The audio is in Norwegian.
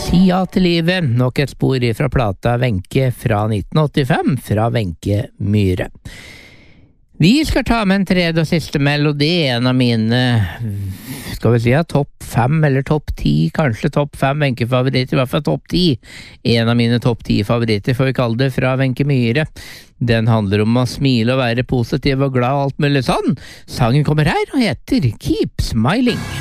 Si ja til livet, nok et spor fra plata Wenche fra 1985, fra Wenche Myhre. Vi skal ta med en tredje og siste melodi, en av mine, skal vi si, topp 5 eller topp 10, kanskje topp 5 Wenche-favoritter, i hvert fall topp 10. En av mine topp 10 favoritter, får vi kalle det, fra Wenche Myhre. Den handler om å smile og være positiv og glad og alt mulig sånn. Sangen kommer her og heter Keep Smiling.